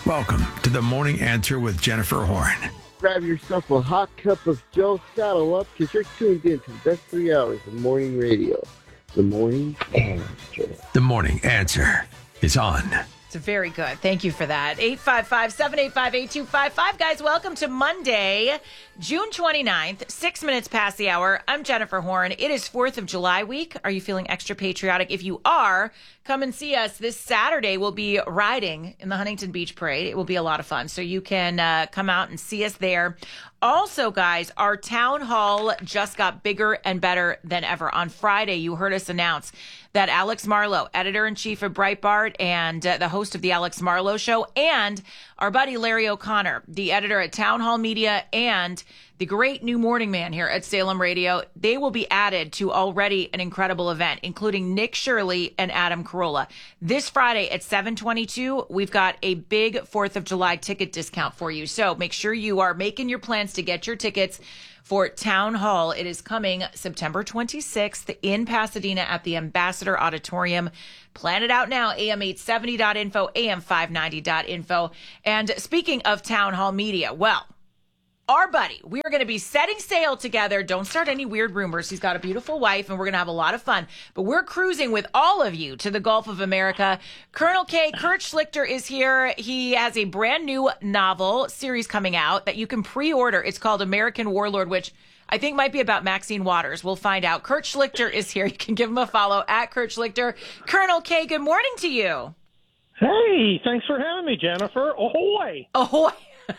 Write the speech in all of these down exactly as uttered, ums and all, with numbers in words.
Welcome to the Morning Answer with Jennifer Horn. Grab yourself a hot cup of Joe, saddle up, because you're tuned in to the best three hours of morning radio. The Morning Answer. The Morning Answer is on. It's very good. Thank you for that. eight five five, seven eight five, eight two five five. Guys, welcome to Monday, June twenty-ninth, six minutes past the hour. I'm Jennifer Horn. It is fourth of July week. Are you feeling extra patriotic? If you are, come and see us. This Saturday, we'll be riding in the Huntington Beach Parade. It will be a lot of fun. So you can uh, come out and see us there. Also, guys, our town hall just got bigger and better than ever. On Friday, you heard us announce that Alex Marlow, editor-in-chief of Breitbart and uh, the host of the Alex Marlow Show, and our buddy Larry O'Connor, the editor at Town Hall Media and the great new morning man here at Salem Radio, they will be added to already an incredible event, including Nick Shirley and Adam Carolla. This Friday at seven twenty-two, we've got a big fourth of July ticket discount for you. So make sure you are making your plans to get your tickets for Town Hall. It is coming September twenty-sixth in Pasadena at the Ambassador Auditorium. Plan it out now, A M eight seventy dot info, A M five ninety dot info. And speaking of Town Hall Media, well, our buddy, we are going to be setting sail together. Don't start any weird rumors. He's got a beautiful wife, and we're going to have a lot of fun. But we're cruising with all of you to the Gulf of America. Colonel K, Kurt Schlichter is here. He has a brand new novel series coming out that you can pre-order. It's called American Warlord, which I think might be about Maxine Waters. We'll find out. Kurt Schlichter is here. You can give him a follow at Kurt Schlichter. Colonel K, good morning to you. Hey, thanks for having me, Jennifer. Ahoy. Ahoy.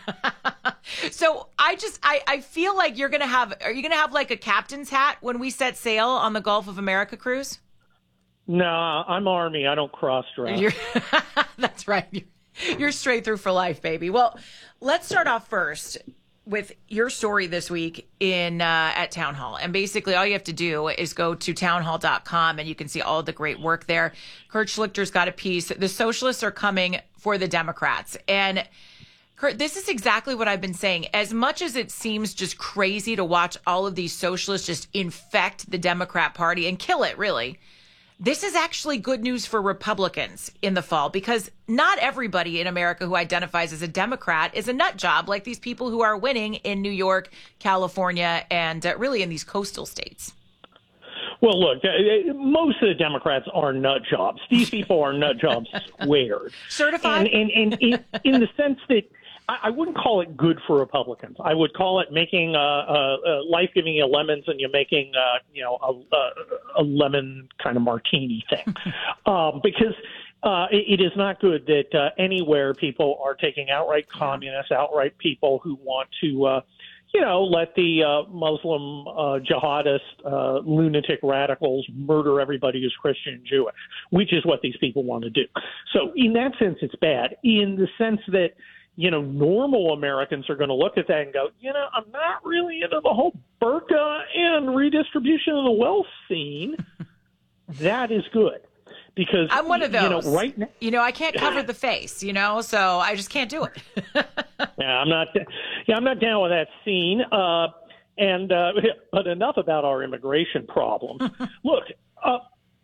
So I just, I, I feel like you're going to have, are you going to have like a captain's hat when we set sail on the Gulf of America cruise? No, I'm Army. I don't cross-dress. That's right. You're, you're straight through for life, baby. Well, let's start off first with your story this week in uh, at Town Hall. And basically all you have to do is go to town hall dot com and you can see all the great work there. Kurt Schlichter's got a piece. The socialists are coming for the Democrats. And Kurt, this is exactly what I've been saying. As much as it seems just crazy to watch all of these socialists just infect the Democrat Party and kill it, really, this is actually good news for Republicans in the fall, because not everybody in America who identifies as a Democrat is a nut job like these people who are winning in New York, California, and uh, really in these coastal states. Well, look, most of the Democrats are nut jobs. These people are nut jobs squared. Certified? And, and, and in, in the sense that I wouldn't call it good for Republicans. I would call it making uh, uh, uh, life giving you lemons and you're making, uh, you know, a, a, a lemon kind of martini thing. um, because uh, it, it is not good that uh, anywhere people are taking outright communists, outright people who want to, uh, you know, let the uh, Muslim uh, jihadist, uh, lunatic radicals murder everybody who's Christian and Jewish, which is what these people want to do. So in that sense, it's bad. In the sense that, you know, normal Americans are going to look at that and go, you know, I'm not really into the whole burqa and redistribution of the wealth scene. That is good. Because I'm one of those. You know, right now, you know, I can't cover the face, you know, so I just can't do it. yeah, I'm not. Yeah, I'm not down with that scene. Uh, and uh, but enough about our immigration problem. Look, uh,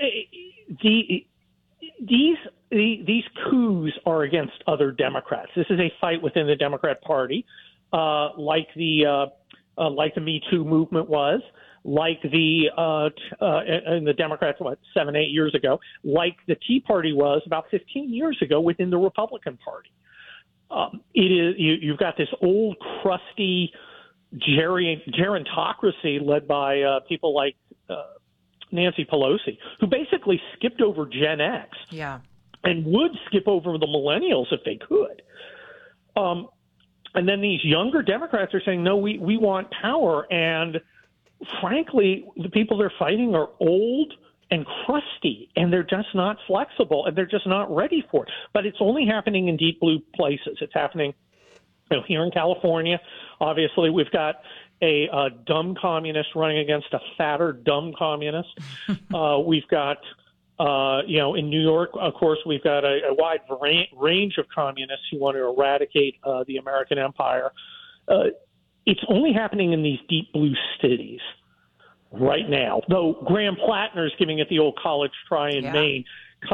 the these the, these coups are against other Democrats. This is a fight within the Democrat Party, uh, like the uh, uh, like the Me Too movement was. Like the uh, uh, and the Democrats, what, seven, eight years ago, like the Tea Party was about fifteen years ago within the Republican Party. Um, it is you, you've got this old, crusty geri- gerontocracy led by uh, people like uh, Nancy Pelosi, who basically skipped over Gen X, yeah, and would skip over the millennials if they could. Um, and then these younger Democrats are saying, no, we we want power. And frankly, the people they're fighting are old and crusty, and they're just not flexible, and they're just not ready for it. But it's only happening in deep blue places. It's happening, you know, here in California. Obviously, we've got a, a dumb communist running against a fatter, dumb communist. uh, we've got, uh, you know, in New York, of course, we've got a, a wide range of communists who want to eradicate uh, the American empire. Uh, It's only happening in these deep blue cities right now, though Graham Plattner is giving it the old college try in yeah. Maine, because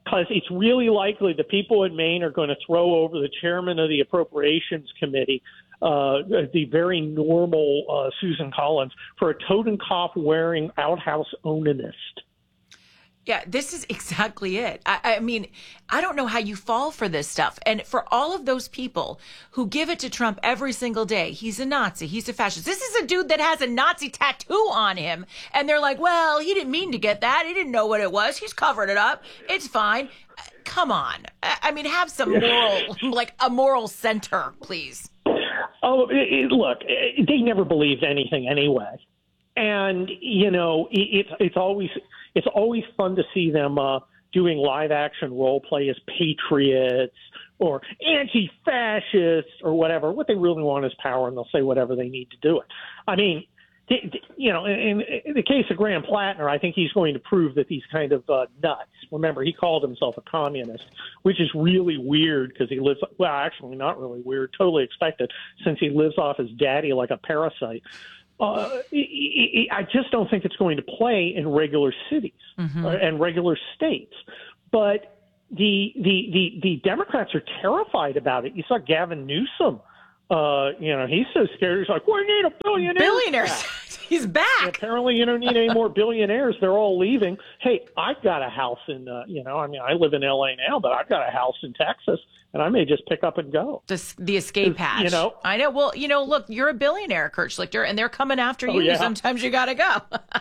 because it's really likely the people in Maine are going to throw over the chairman of the Appropriations Committee, uh, the very normal uh, Susan Collins, for a Totenkopf-wearing outhouse onanist. Yeah, this is exactly it. I, I mean, I don't know how you fall for this stuff. And for all of those people who give it to Trump every single day, he's a Nazi, he's a fascist. This is a dude that has a Nazi tattoo on him. And they're like, well, he didn't mean to get that. He didn't know what it was. He's covered it up. It's fine. Come on. I mean, have some moral, like a moral center, please. Oh, it, it, look, it, they never believed anything anyway. And, you know, it, it's it's always it's always fun to see them uh, doing live action role play as patriots or anti-fascists or whatever. What they really want is power, and they'll say whatever they need to do it. I mean, they, they, you know, in, in the case of Graham Plattner, I think he's going to prove that he's kind of uh, nuts. Remember, he called himself a communist, which is really weird because he lives – well, actually not really weird, totally expected, since he lives off his daddy like a parasite. Uh, I just don't think it's going to play in regular cities mm-hmm. and regular states. But the, the the the Democrats are terrified about it. You saw Gavin Newsom. Uh, you know, he's so scared. He's like, we need a billionaire. Billionaires. He's back. And apparently, you don't need any more billionaires. They're all leaving. Hey, I've got a house in, uh, you know, I mean, I live in L A now, but I've got a house in Texas, and I may just pick up and go. The, the escape hatch. You know? I know. Well, you know, look, you're a billionaire, Kurt Schlichter, and they're coming after you. Oh, yeah. Sometimes you got to go.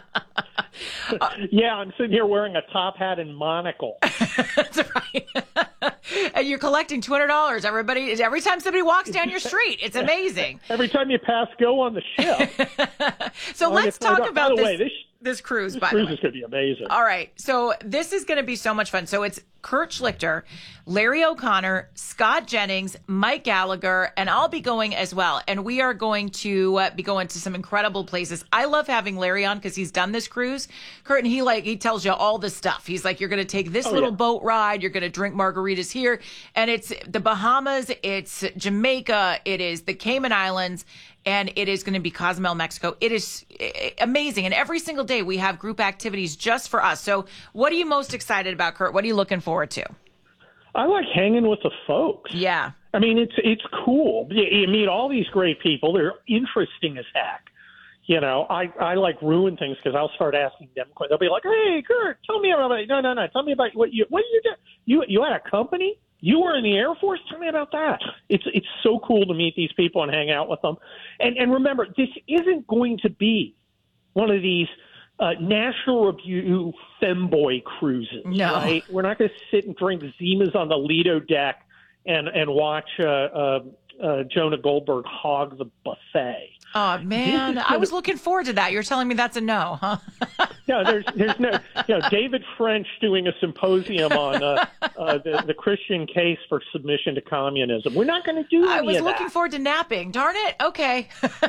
uh, yeah, I'm sitting here wearing a top hat and monocle. That's right. And you're collecting two hundred dollars. Everybody, every time somebody walks down your street, it's amazing. Every time you pass go on the ship. So well, let's talk about by the this, way, this, this cruise. This by cruise the way. is going to be amazing. All right. So this is going to be so much fun. So it's Kurt Schlichter, Larry O'Connor, Scott Jennings, Mike Gallagher, and I'll be going as well. And we are going to uh, be going to some incredible places. I love having Larry on because he's done this cruise, Kurt, and he like he tells you all the stuff. He's like, you're going to take this oh, little yeah. boat ride, you're going to drink margaritas here, and it's the Bahamas, it's Jamaica, it is the Cayman Islands, and it is going to be Cozumel, Mexico. It is amazing. And every single day we have group activities just for us. So what are you most excited about, Kurt? What are you looking forward to? I like hanging with the folks. Yeah. I mean, it's it's cool. You, you meet all these great people. They're interesting as heck. You know, I, I like ruin things because I'll start asking them. They'll be like, hey, Kurt, tell me about it. No, no, no. Tell me about what you, what you did. You, you had a company? You were in the Air Force? Tell me about that. It's it's so cool to meet these people and hang out with them. And and remember, this isn't going to be one of these uh, National Review femboy cruises, no. right? We're not going to sit and drink Zimas on the Lido deck and, and watch uh, uh, uh, Jonah Goldberg hog the buffet. Oh, man. I was looking forward to that. You're telling me that's a no, huh? No, there's there's no, you know, David French doing a symposium on uh, uh, the, the Christian case for submission to communism. We're not going to do any I was of looking that. forward to napping. Darn it. Okay.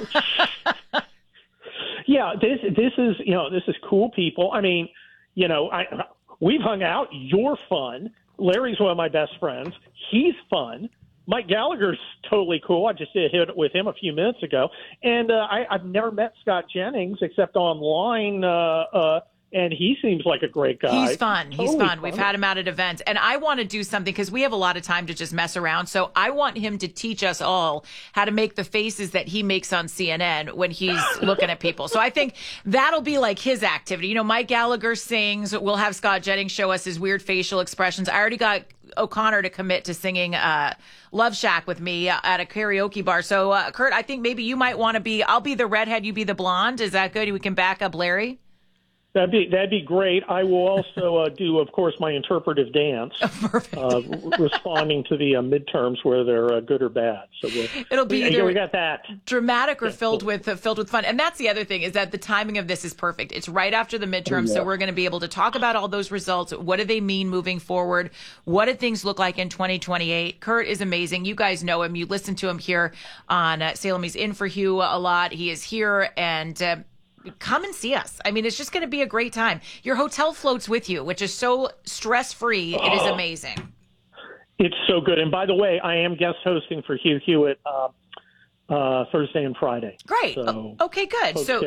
Yeah, this this is, you know, this is cool people. I mean, you know, I we've hung out. You're fun. Larry's one of my best friends. He's fun. Mike Gallagher's totally cool. I just did hit it with him a few minutes ago. And uh, I, I've never met Scott Jennings except online, uh, uh, and he seems like a great guy. He's fun. He's Totally fun. fun. We've had him out at events. And I want to do something because we have a lot of time to just mess around. So I want him to teach us all how to make the faces that he makes on C N N when he's looking at people. So I think that'll be like his activity. You know, Mike Gallagher sings. We'll have Scott Jennings show us his weird facial expressions. I already got O'Connor to commit to singing uh, Love Shack with me at a karaoke bar. So, uh, Kurt, I think maybe you might want to be, I'll be the redhead, you be the blonde. Is that good? We can back up Larry? That'd be that'd be great. I will also uh, do, of course, my interpretive dance, Perfect. uh, responding to the uh, midterms where they're uh, good or bad. So we'll, it'll be we, either we got that dramatic or yeah, filled cool. with uh, filled with fun. And that's the other thing is that the timing of this is perfect. It's right after the midterms, Oh, yeah. so we're going to be able to talk about all those results. What do they mean moving forward? What do things look like in twenty twenty-eight? Kurt is amazing. You guys know him. You listen to him here on uh, Salem. He's in for Hugh a lot. He is here and. Uh, Come and see us. I mean, it's just going to be a great time. Your hotel floats with you, which is so stress-free. It is amazing. It's so good. And by the way, I am guest hosting for Hugh Hewitt uh, uh, Thursday and Friday. Great. So okay, good. folks So get to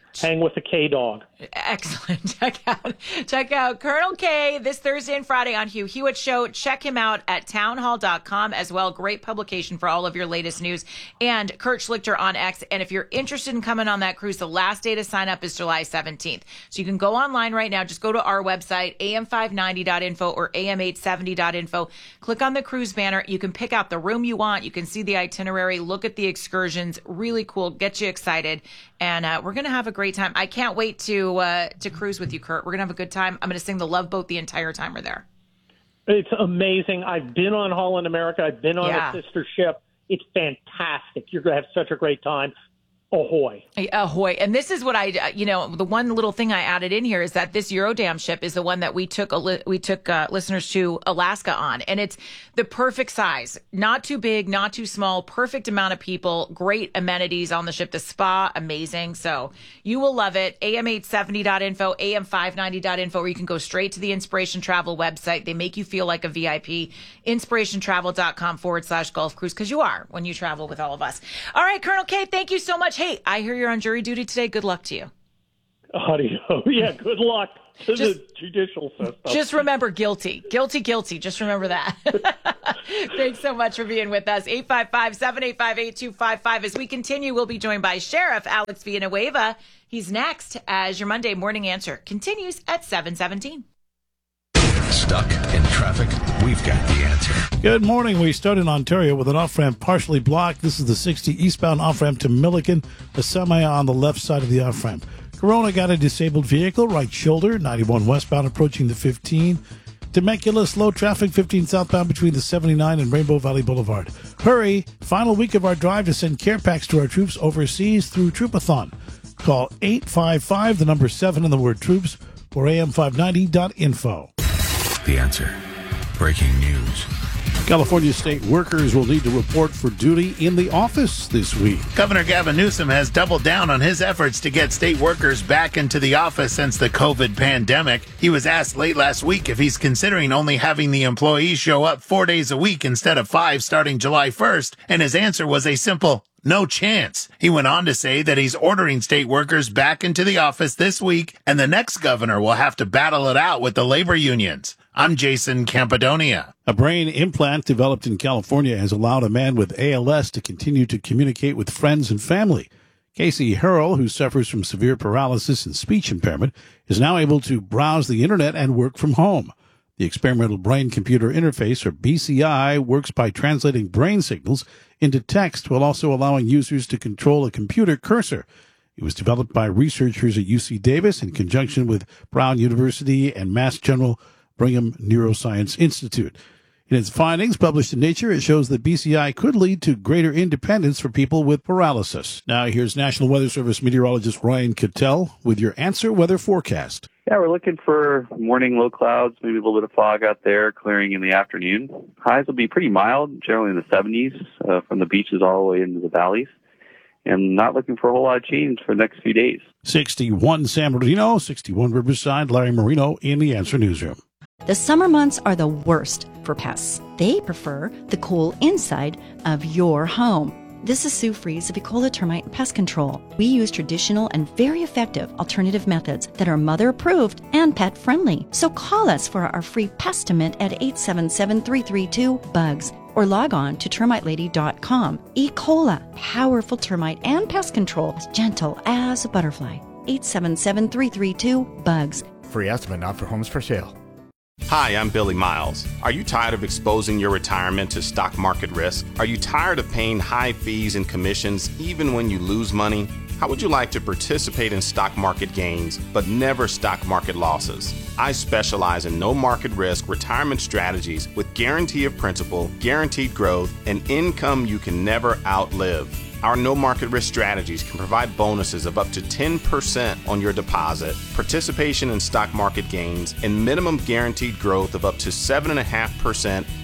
hang with the K-Dog. Excellent. Check out, check out Colonel K this Thursday and Friday on Hugh Hewitt Show. Check him out at townhall dot com as well. Great publication for all of your latest news. And Kurt Schlichter on X. And if you're interested in coming on that cruise, the last day to sign up is July seventeenth. So you can go online right now. Just go to our website, A M five ninety dot info or A M eight seventy dot info. Click on the cruise banner. You can pick out the room you want. You can see the itinerary, look at the excursions. Really cool. Get you excited. And uh, we're going to have a great time. I can't wait to uh, to cruise with you, Kurt. We're going to have a good time. I'm going to sing the Love Boat the entire time we're there. It's amazing. I've been on Holland America. I've been on Yeah. a sister ship. It's fantastic. You're going to have such a great time. Ahoy. Ahoy. And this is what I, you know, the one little thing I added in here is that this Eurodam ship is the one that we took, a li- we took uh, listeners to Alaska on. And it's the perfect size, not too big, not too small, perfect amount of people, great amenities on the ship. The spa, amazing. So you will love it. A M eight seventy dot info, A M five ninety dot info, where you can go straight to the Inspiration Travel website. They make you feel like a V I P. inspiration travel dot com forward slash golf cruise, because you are when you travel with all of us. All right, Colonel K, thank you so much. Hey, I hear you're on jury duty today. Good luck to you. Audio. Yeah, good luck to Just- the judicial system. Just remember guilty. Guilty, guilty. Just remember that. Thanks so much for being with us. eight five five, seven eight five, eight two five five. As we continue, we'll be joined by Sheriff Alex Villanueva. He's next as your Monday morning answer continues at seven seventeen. Stuck in traffic? We've got the answer. Good morning. We start in Ontario with an off-ramp partially blocked. This is the sixty eastbound off-ramp to Milliken, a semi on the left side of the off-ramp. Corona got a disabled vehicle, right shoulder, ninety-one westbound approaching the fifteen. Temecula, slow traffic, fifteen southbound between the seventy-nine and Rainbow Valley Boulevard. Hurry! Final week of our drive to send care packs to our troops overseas through Troopathon. Call eight five five, the number seven and the word troops, or A M five ninety dot info. The answer. Breaking news. California state workers will need to report for duty in the office this week. Governor Gavin Newsom has doubled down on his efforts to get state workers back into the office since the COVID pandemic. He was asked late last week if he's considering only having the employees show up four days a week instead of five starting July first, and his answer was a simple no chance. He went on to say that he's ordering state workers back into the office this week, and the next governor will have to battle it out with the labor unions. I'm Jason Campidonia. A brain implant developed in California has allowed a man with A L S to continue to communicate with friends and family. Casey Hurrell, who suffers from severe paralysis and speech impairment, is now able to browse the internet and work from home. The experimental brain-computer interface, or B C I, works by translating brain signals into text while also allowing users to control a computer cursor. It was developed by researchers at U C Davis in conjunction with Brown University and Mass General Brigham Neuroscience Institute. In its findings published in Nature, it shows that B C I could lead to greater independence for people with paralysis. Now here's National Weather Service meteorologist Ryan Cattell with your answer weather forecast. Yeah, we're looking for morning low clouds, maybe a little bit of fog out there, clearing in the afternoon. Highs will be pretty mild, generally in the seventies, uh, from the beaches all the way into the valleys. And not looking for a whole lot of change for the next few days. sixty-one San Bernardino, sixty-one Riverside, Larry Marino in the Answer Newsroom. The summer months are the worst for pests. They prefer the cool inside of your home. This is Sue Fries of Ecola Termite and Pest Control. We use traditional and very effective alternative methods that are mother-approved and pet-friendly. So call us for our free Pestimate at eight seven seven, three three two, BUGS or log on to termite lady dot com. Ecola, powerful termite and pest control, as gentle as a butterfly. eight seven seven, three three two, BUGS. Free estimate not for homes for sale. Hi, I'm Billy Miles. Are you tired of exposing your retirement to stock market risk? Are you tired of paying high fees and commissions even when you lose money? How would you like to participate in stock market gains but never stock market losses? I specialize in no market risk retirement strategies with guarantee of principal, guaranteed growth, and income you can never outlive. Our no market risk strategies can provide bonuses of up to ten percent on your deposit, participation in stock market gains, and minimum guaranteed growth of up to seven point five percent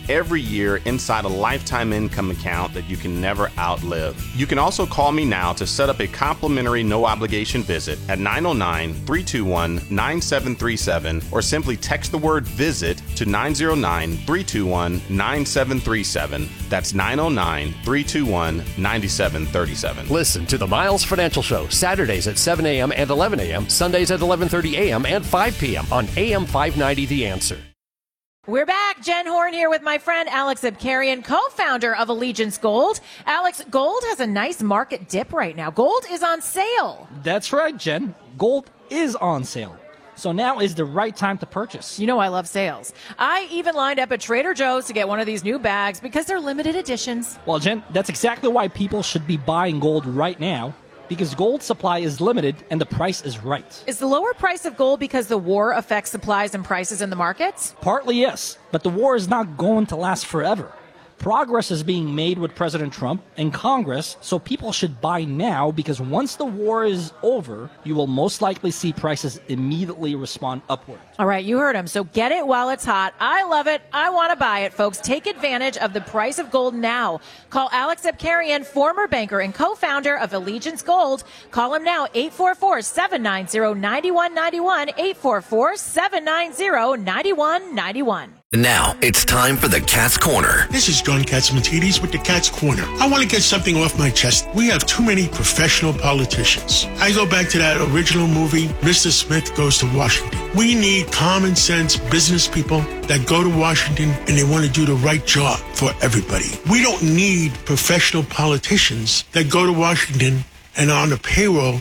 every year inside a lifetime income account that you can never outlive. You can also call me now to set up a complimentary no-obligation visit at nine oh nine, three two one, nine seven three seven or simply text the word VISIT to nine oh nine, three two one, nine seven three seven. That's nine oh nine, three two one, nine seven three seven. Listen to the Miles Financial Show Saturdays at seven a.m. and eleven a.m., Sundays at eleven thirty a.m. and five p.m. on A M five ninety The Answer. We're back. Jen Horn here with my friend Alex Abkarian, co-founder of Allegiance Gold. Alex, gold has a nice market dip right now. Gold is on sale. That's right, Jen. Gold is on sale. So now is the right time to purchase. You know I love sales. I even lined up at Trader Joe's to get one of these new bags because they're limited editions. Well, Jen, that's exactly why people should be buying gold right now. Because gold supply is limited and the price is right. Is the lower price of gold because the war affects supplies and prices in the markets? Partly, yes. But the war is not going to last forever. Progress is being made with President Trump and Congress, so people should buy now because once the war is over, you will most likely see prices immediately respond upward. All right, you heard him. So get it while it's hot. I love it. I want to buy it, folks. Take advantage of the price of gold now. Call Alex Abkarian, former banker and co-founder of Allegiance Gold. Call him now, eight four four, seven nine zero, nine one nine one, eight four four, seven nine zero, nine one nine one. Now, it's time for the Cat's Corner. This is John Katsimatidis with the Cat's Corner. I want to get something off my chest. We have too many professional politicians. I go back to that original movie, Mister Smith Goes to Washington. We need common sense business people that go to Washington and they want to do the right job for everybody. We don't need professional politicians that go to Washington and on the payroll